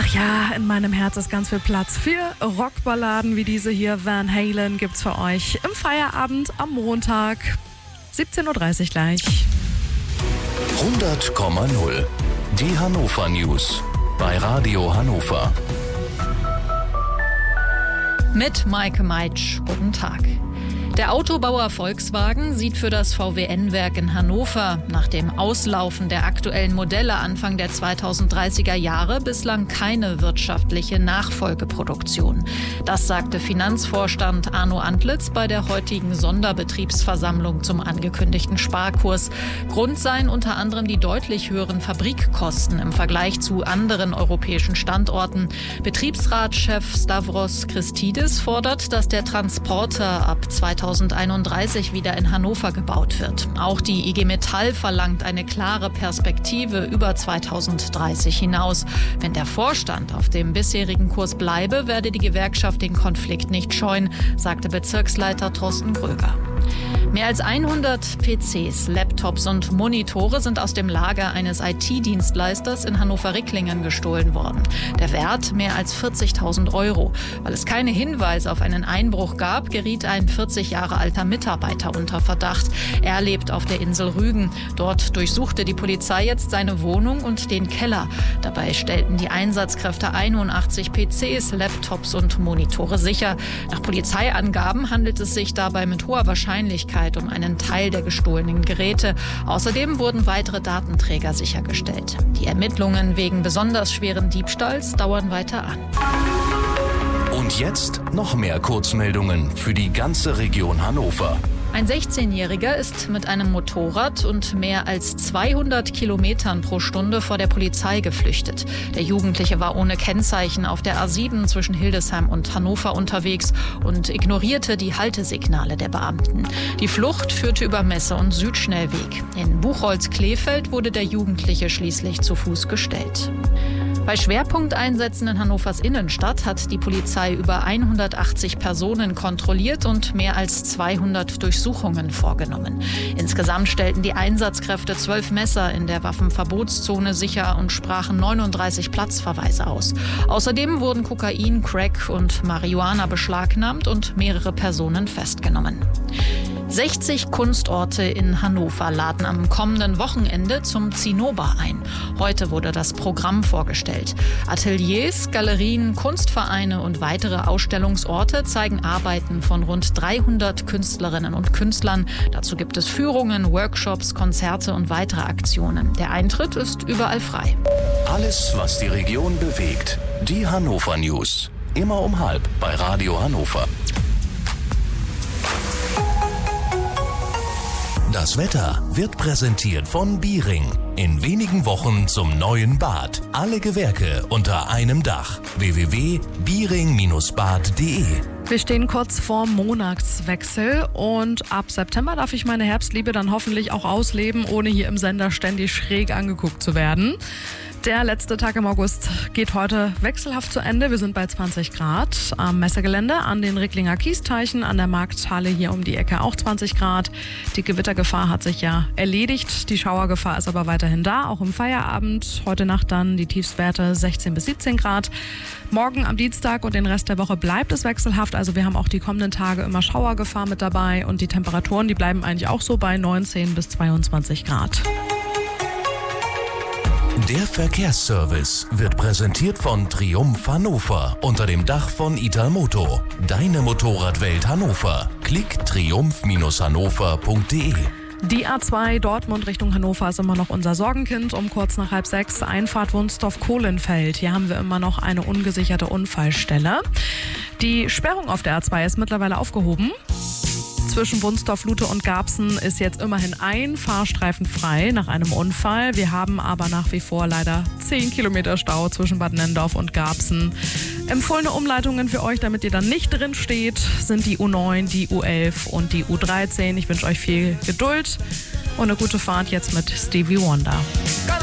Ach ja, in meinem Herz ist ganz viel Platz für Rockballaden wie diese hier. Van Halen gibt's für euch im Feierabend am Montag. 17.30 Uhr gleich. 100,0. Die Hannover News bei Radio Hannover. Mit Maike Meitsch. Guten Tag. Der Autobauer Volkswagen sieht für das VW-Werk in Hannover nach dem Auslaufen der aktuellen Modelle Anfang der 2030er Jahre bislang keine wirtschaftliche Nachfolgeproduktion. Das sagte Finanzvorstand Arno Antlitz bei der heutigen Sonderbetriebsversammlung zum angekündigten Sparkurs. Grund seien unter anderem die deutlich höheren Fabrikkosten im Vergleich zu anderen europäischen Standorten. Betriebsratschef Stavros Christidis fordert, dass der Transporter ab 2031 wieder in Hannover gebaut wird. Auch die IG Metall verlangt eine klare Perspektive über 2030 hinaus. Wenn der Vorstand auf dem bisherigen Kurs bleibe, werde die Gewerkschaft den Konflikt nicht scheuen, sagte Bezirksleiter Thorsten Gröger. Mehr als 100 PCs, Laptops und Monitore sind aus dem Lager eines IT-Dienstleisters in Hannover-Ricklingen gestohlen worden. Der Wert mehr als 40.000 €. Weil es keine Hinweise auf einen Einbruch gab, geriet ein 40 Jahre alter Mitarbeiter unter Verdacht. Er lebt auf der Insel Rügen. Dort durchsuchte die Polizei jetzt seine Wohnung und den Keller. Dabei stellten die Einsatzkräfte 81 PCs, Laptops und Monitore sicher. Nach Polizeiangaben handelt es sich dabei mit hoher Wahrscheinlichkeit um einen Teil der gestohlenen Geräte. Außerdem wurden weitere Datenträger sichergestellt. Die Ermittlungen wegen besonders schweren Diebstahls dauern weiter an. Und jetzt noch mehr Kurzmeldungen für die ganze Region Hannover. Ein 16-Jähriger ist mit einem Motorrad und mehr als 200 Kilometern pro Stunde vor der Polizei geflüchtet. Der Jugendliche war ohne Kennzeichen auf der A7 zwischen Hildesheim und Hannover unterwegs und ignorierte die Haltesignale der Beamten. Die Flucht führte über Messe und Südschnellweg. In Buchholz-Kleefeld wurde der Jugendliche schließlich zu Fuß gestellt. Bei Schwerpunkteinsätzen in Hannovers Innenstadt hat die Polizei über 180 Personen kontrolliert und mehr als 200 Durchsuchungen vorgenommen. Insgesamt stellten die Einsatzkräfte 12 Messer in der Waffenverbotszone sicher und sprachen 39 Platzverweise aus. Außerdem wurden Kokain, Crack und Marihuana beschlagnahmt und mehrere Personen festgenommen. 60 Kunstorte in Hannover laden am kommenden Wochenende zum Zinnober ein. Heute wurde das Programm vorgestellt. Ateliers, Galerien, Kunstvereine und weitere Ausstellungsorte zeigen Arbeiten von rund 300 Künstlerinnen und Künstlern. Dazu gibt es Führungen, Workshops, Konzerte und weitere Aktionen. Der Eintritt ist überall frei. Alles, was die Region bewegt. Die Hannover News. Immer um 12:30 bei Radio Hannover. Das Wetter wird präsentiert von Biering. In wenigen Wochen zum neuen Bad. Alle Gewerke unter einem Dach. www.biering-bad.de. Wir stehen kurz vorm Monatswechsel und ab September darf ich meine Herbstliebe dann hoffentlich auch ausleben, ohne hier im Sender ständig schräg angeguckt zu werden. Der letzte Tag im August geht heute wechselhaft zu Ende. Wir sind bei 20 Grad am Messegelände, an den Ricklinger Kiesteichen, an der Markthalle hier um die Ecke auch 20 Grad. Die Gewittergefahr hat sich ja erledigt. Die Schauergefahr ist aber weiterhin da, auch im Feierabend. Heute Nacht dann die Tiefstwerte 16 bis 17 Grad. Morgen am Dienstag und den Rest der Woche bleibt es wechselhaft. Also wir haben auch die kommenden Tage immer Schauergefahr mit dabei. Und die Temperaturen, die bleiben eigentlich auch so bei 19 bis 22 Grad. Der Verkehrsservice wird präsentiert von Triumph Hannover unter dem Dach von Italmoto. Deine Motorradwelt Hannover. Klick triumph-hannover.de. Die A2 Dortmund Richtung Hannover ist immer noch unser Sorgenkind. Um kurz nach 5:30 Einfahrt Wunstorf-Kohlenfeld. Hier haben wir immer noch eine ungesicherte Unfallstelle. Die Sperrung auf der A2 ist mittlerweile aufgehoben. Zwischen Wunstorf, Lute und Garbsen ist jetzt immerhin ein Fahrstreifen frei nach einem Unfall. Wir haben aber nach wie vor leider 10 Kilometer Stau zwischen Bad Nennendorf und Garbsen. Empfohlene Umleitungen für euch, damit ihr dann nicht drin steht, sind die U9, die U11 und die U13. Ich wünsche euch viel Geduld und eine gute Fahrt jetzt mit Stevie Wonder.